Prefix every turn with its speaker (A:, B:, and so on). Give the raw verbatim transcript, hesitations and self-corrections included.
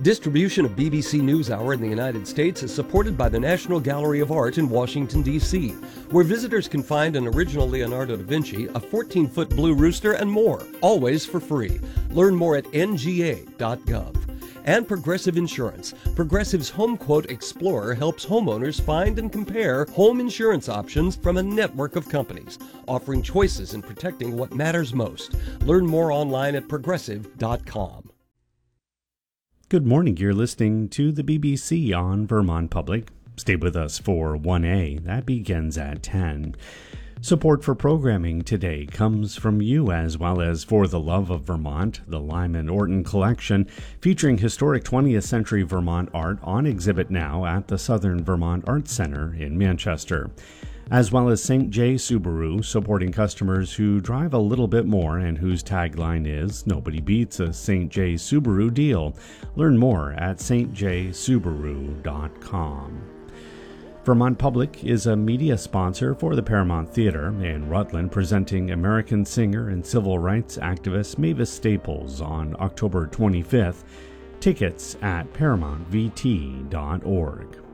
A: Distribution of B B C NewsHour in the United States is supported by the National Gallery of Art in Washington, D C, where visitors can find an original Leonardo da Vinci, a fourteen-foot blue rooster, and more, always for free. Learn more at N G A dot gov. And Progressive Insurance. Progressive's Home Quote Explorer helps homeowners find and compare home insurance options from a network of companies, offering choices in protecting what matters most. Learn more online at progressive dot com.
B: Good morning. You're listening to the B B C on Vermont Public. Stay with us for one A. That begins at ten. Support for programming today comes from you, as well as For the Love of Vermont, the Lyman Orton Collection, featuring historic twentieth century Vermont art on exhibit now at the Southern Vermont Arts Center in Manchester. As well as Saint J. Subaru, supporting customers who drive a little bit more and whose tagline is, "Nobody beats a Saint J. Subaru deal." Learn more at S T J Subaru dot com. Vermont Public is a media sponsor for the Paramount Theatre in Rutland, presenting American singer and civil rights activist Mavis Staples on October twenty-fifth. Tickets at paramount v t dot org.